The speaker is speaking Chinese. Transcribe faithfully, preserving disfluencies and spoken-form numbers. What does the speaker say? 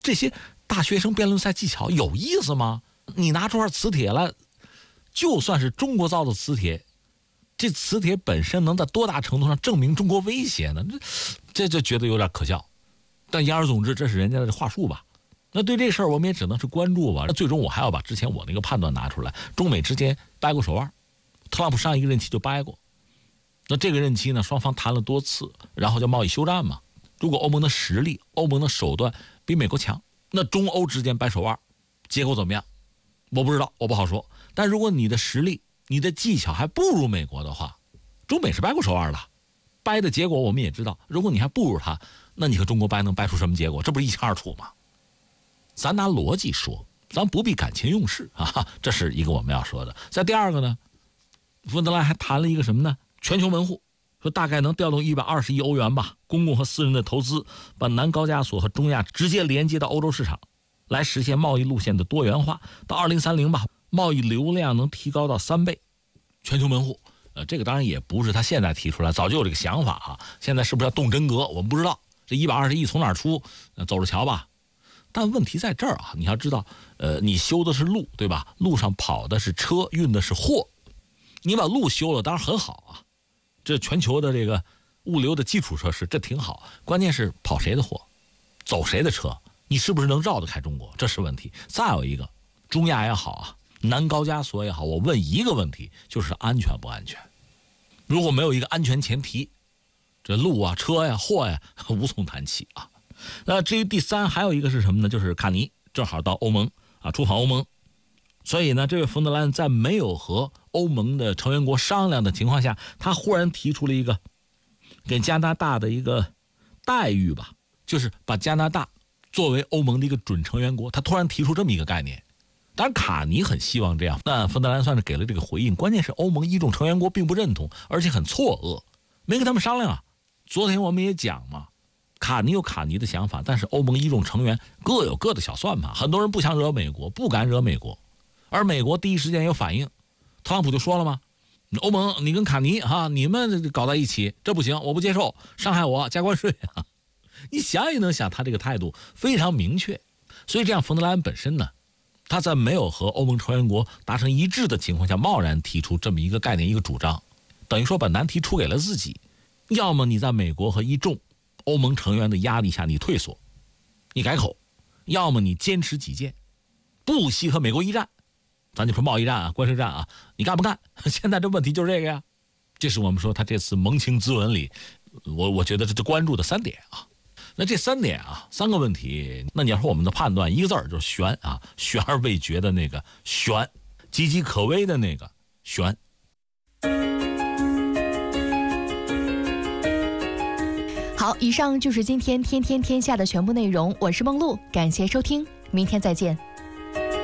这些大学生辩论赛技巧有意思吗？你拿出块磁铁来，就算是中国造的磁铁，这磁铁本身能在多大程度上证明中国威胁呢？这这就觉得有点可笑。但言而总之，这是人家的话术吧。那对这事儿我们也只能是关注吧。那最终我还要把之前我那个判断拿出来，中美之间掰过手腕，特朗普上一个任期就掰过。那这个任期呢，双方谈了多次，然后叫贸易休战嘛。如果欧盟的实力、欧盟的手段比美国强，那中欧之间掰手腕，结果怎么样？我不知道，我不好说。但如果你的实力、你的技巧还不如美国的话，中美是掰过手腕的，掰的结果我们也知道。如果你还不如他，那你和中国掰能掰出什么结果？这不是一清二楚吗？咱拿逻辑说，咱不必感情用事啊，这是一个我们要说的。再第二个呢，冯德莱还谈了一个什么呢？全球门户，说大概能调动一百二十亿欧元吧，公共和私人的投资，把南高加索和中亚直接连接到欧洲市场，来实现贸易路线的多元化。到二零三零吧，贸易流量能提高到三倍。全球门户，呃，这个当然也不是他现在提出来，早就有这个想法啊。现在是不是要动真格，我们不知道。这一百二十亿从哪儿出，呃，走着瞧吧。但问题在这儿啊，你要知道，呃，你修的是路，对吧？路上跑的是车，运的是货。你把路修了，当然很好啊，这全球的这个物流的基础设施，这挺好。关键是跑谁的货，走谁的车，你是不是能绕得开中国，这是问题。再有一个，中亚也好啊，南高加索也好，我问一个问题，就是安全不安全？如果没有一个安全前提，这路啊、车呀、货呀，无从谈起啊。那至于第三，还有一个是什么呢？就是卡尼正好到欧盟啊，出访欧盟，所以呢，这位冯德莱恩在没有和欧盟的成员国商量的情况下，他忽然提出了一个给加拿大的一个待遇吧，就是把加拿大作为欧盟的一个准成员国，他突然提出这么一个概念。当然卡尼很希望这样，那冯德莱恩算是给了这个回应。关键是欧盟一众成员国并不认同，而且很错愕，没跟他们商量啊。昨天我们也讲嘛，卡尼有卡尼的想法，但是欧盟一众成员各有各的小算盘。很多人不想惹美国，不敢惹美国，而美国第一时间有反应。特朗普就说了嘛，欧盟你跟卡尼哈、啊，你们搞在一起，这不行，我不接受，伤害我，加关税啊！你想也能想，他这个态度非常明确。所以这样，冯德莱恩本身呢，他在没有和欧盟成员国达成一致的情况下，贸然提出这么一个概念、一个主张，等于说把难题出给了自己。要么你在美国和一众欧盟成员的压力下你退缩，你改口；要么你坚持己见，不惜和美国一战。咱就说贸易战啊、关税战啊，你干不干？现在这问题就是这个呀。这是我们说他这次盟情咨文里，我我觉得这就关注的三点啊。那这三点啊，三个问题，那你要说我们的判断，一个字儿就是悬啊，悬而未决的那个悬，岌岌可危的那个悬。 好，以上就是今天天天天下的全部内容，我是梦露，感谢收听，明天再见。